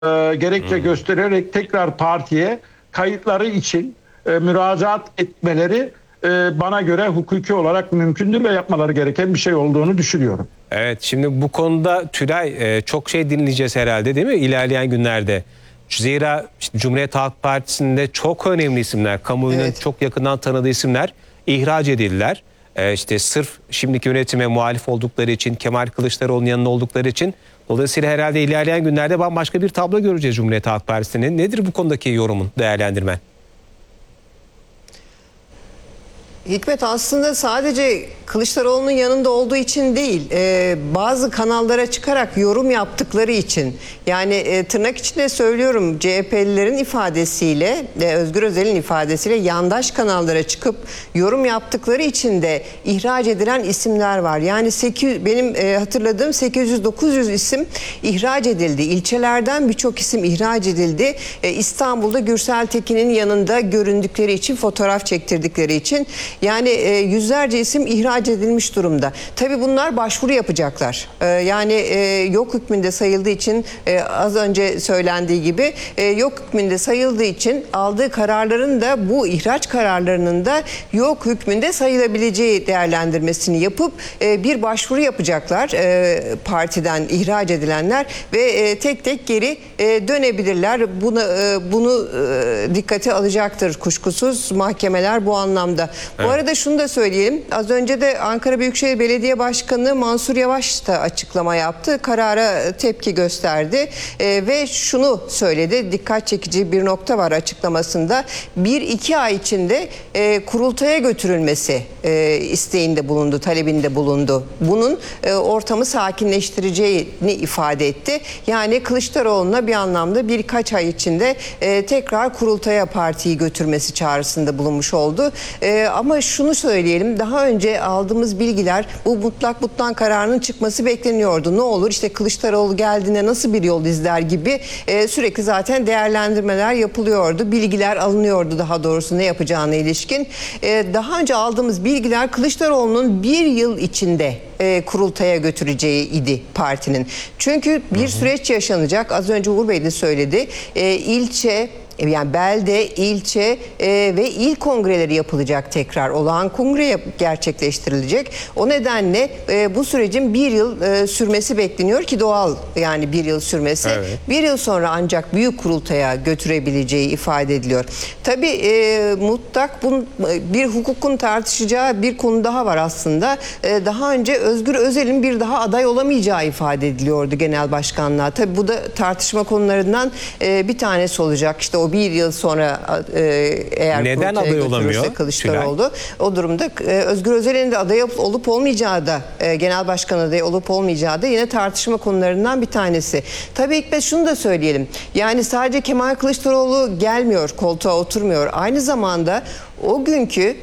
gerekçe göstererek tekrar partiye kayıtları için müracaat etmeleri bana göre hukuki olarak mümkündür ve yapmaları gereken bir şey olduğunu düşünüyorum. Evet, şimdi bu konuda Tülay çok şey dinleyeceğiz herhalde, değil mi ilerleyen günlerde? Zira işte Cumhuriyet Halk Partisi'nde çok önemli isimler, kamuoyunun çok yakından tanıdığı isimler ihraç edildiler. İşte sırf şimdiki yönetime muhalif oldukları için, Kemal Kılıçdaroğlu'nun yanında oldukları için. Dolayısıyla herhalde ilerleyen günlerde bambaşka bir tablo göreceğiz Cumhuriyet Halk Partisi'nin. Nedir bu konudaki yorumun, değerlendirmen? Hikmet, aslında sadece Kılıçdaroğlu'nun yanında olduğu için değil, bazı kanallara çıkarak yorum yaptıkları için, yani tırnak içinde söylüyorum, CHP'lilerin ifadesiyle, Özgür Özel'in ifadesiyle yandaş kanallara çıkıp yorum yaptıkları için de ihraç edilen isimler var. Yani benim hatırladığım 800-900 isim ihraç edildi. İlçelerden birçok isim ihraç edildi. İstanbul'da Gürsel Tekin'in yanında göründükleri için, fotoğraf çektirdikleri için. Yani yüzlerce isim ihraç edilmiş durumda. Tabii bunlar başvuru yapacaklar. Yani yok hükmünde sayıldığı için, az önce söylendiği gibi yok hükmünde sayıldığı için aldığı kararların da, bu ihraç kararlarının da yok hükmünde sayılabileceği değerlendirmesini yapıp bir başvuru yapacaklar partiden ihraç edilenler ve tek tek geri dönebilirler. Bunu dikkate alacaktır kuşkusuz mahkemeler bu anlamda. Bu arada şunu da söyleyelim. Az önce de Ankara Büyükşehir Belediye Başkanı Mansur Yavaş da açıklama yaptı. Karara tepki gösterdi ve şunu söyledi. Dikkat çekici bir nokta var açıklamasında. 1-2 ay içinde kurultaya götürülmesi isteğinde bulundu, talebinde bulundu. Bunun ortamı sakinleştireceğini ifade etti. Yani Kılıçdaroğlu'na bir anlamda birkaç ay içinde tekrar kurultaya partiyi götürmesi çağrısında bulunmuş oldu. Ama şunu söyleyelim, daha önce aldığımız bilgiler, bu mutlak kararının çıkması bekleniyordu. Ne olur işte Kılıçdaroğlu geldiğinde nasıl bir yol izler gibi sürekli zaten değerlendirmeler yapılıyordu. Bilgiler alınıyordu, daha doğrusu ne yapacağına ilişkin. Daha önce aldığımız bilgiler Kılıçdaroğlu'nun bir yıl içinde kurultaya götüreceği idi partinin. Çünkü bir süreç yaşanacak. Az önce Uğur Bey de söyledi. İlçe, yani belde, ilçe ve il kongreleri yapılacak tekrar. Olağan kongre gerçekleştirilecek. O nedenle bu sürecin bir yıl sürmesi bekleniyor ki doğal, yani bir yıl sürmesi. Evet. Bir yıl sonra ancak büyük kurultaya götürebileceği ifade ediliyor. Tabii mutlak bir hukukun tartışacağı bir konu daha var aslında. Daha önce Özgür Özel'in bir daha aday olamayacağı ifade ediliyordu genel başkanlığa. Tabii bu da tartışma konularından bir tanesi olacak. İşte o bir yıl sonra eğer neden aday olamıyor Kılıçdaroğlu, o durumda Özgür Özel'in de aday olup olmayacağı da, genel başkan adayı olup olmayacağı da yine tartışma konularından bir tanesi. Tabii Hikmet, şunu da söyleyelim. Yani sadece Kemal Kılıçdaroğlu gelmiyor, koltuğa oturmuyor. Aynı zamanda o günkü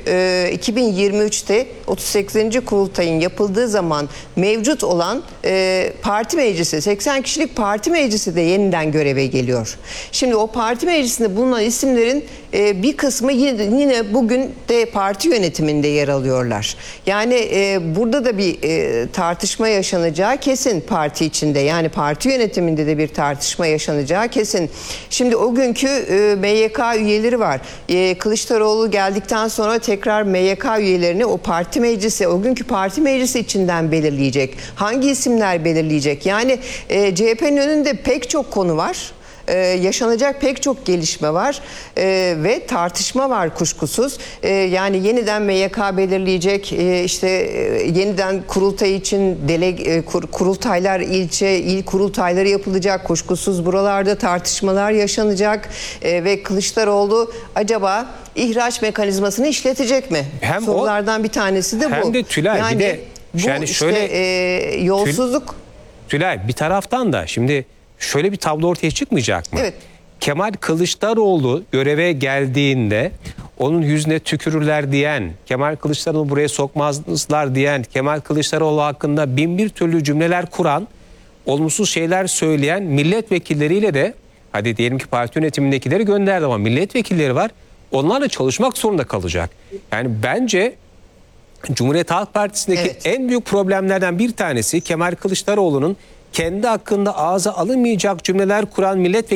2023'te 38. kurultayın yapıldığı zaman mevcut olan parti meclisi, 80 kişilik parti meclisi de yeniden göreve geliyor. Şimdi o parti meclisinde bulunan isimlerin bir kısmı yine bugün de parti yönetiminde yer alıyorlar. Yani burada da bir tartışma yaşanacağı kesin parti içinde. Yani parti yönetiminde de bir tartışma yaşanacağı kesin. Şimdi o günkü MYK üyeleri var. Kılıçdaroğlu geldikten sonra tekrar MYK üyelerini o parti meclisi, o günkü parti meclisi içinden belirleyecek. Hangi isimler belirleyecek? Yani CHP'nin önünde pek çok konu var. Yaşanacak pek çok gelişme var ve tartışma var kuşkusuz. Yani yeniden MYK belirleyecek, işte yeniden kurultay için kurultaylar, il kurultayları yapılacak. Kuşkusuz buralarda tartışmalar yaşanacak ve Kılıçdaroğlu acaba ihraç mekanizmasını işletecek mi? Hem sorulardan bir tanesi de bu. Hem de Tülay, yani bir de bu şöyle yolsuzluk. Tülay, bir taraftan da şimdi şöyle bir tablo ortaya çıkmayacak mı? Evet. Kemal Kılıçdaroğlu göreve geldiğinde onun yüzüne tükürürler diyen, Kemal Kılıçdaroğlu buraya sokmazlar diyen, Kemal Kılıçdaroğlu hakkında bin bir türlü cümleler kuran, olumsuz şeyler söyleyen milletvekilleriyle de, hadi diyelim ki parti yönetimindekileri gönderdi ama milletvekilleri var, onlarla çalışmak zorunda kalacak. Yani bence Cumhuriyet Halk Partisi'ndeki en büyük problemlerden bir tanesi Kemal Kılıçdaroğlu'nun kendi hakkında ağza alınmayacak cümleler kuran milletvekili